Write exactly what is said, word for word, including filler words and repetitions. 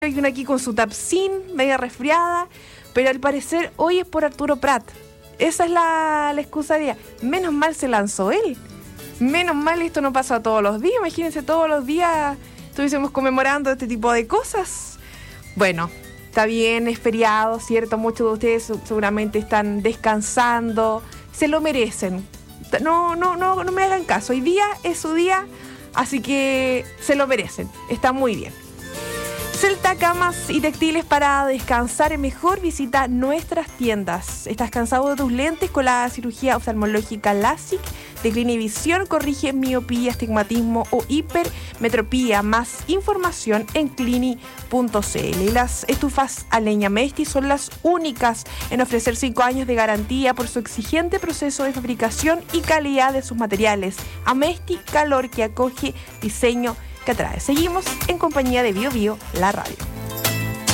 Hay una aquí con su tapsin, media resfriada, pero al parecer hoy es por Arturo Prat. Esa es la, la excusa de día. Menos mal se lanzó él. Menos mal esto no pasa todos los días. Imagínense, todos los días estuviésemos conmemorando este tipo de cosas. Bueno, está bien, es feriado, ¿cierto? Muchos de ustedes seguramente están descansando. Se lo merecen. No, no, no, no me hagan caso. Hoy día es su día, así que se lo merecen. Está muy bien. Celta Camas y Textiles para descansar mejor. Visita nuestras tiendas. ¿Estás cansado de tus lentes? Con la cirugía oftalmológica LASIK de Clinivisión corrige miopía, astigmatismo o hipermetropía. Más información en clini punto c l. Y las estufas a leña Mesti son las únicas en ofrecer cinco años de garantía por su exigente proceso de fabricación y calidad de sus materiales. Amesti, calor que acoge, diseño que atrae. Seguimos en compañía de Bio Bio, la radio.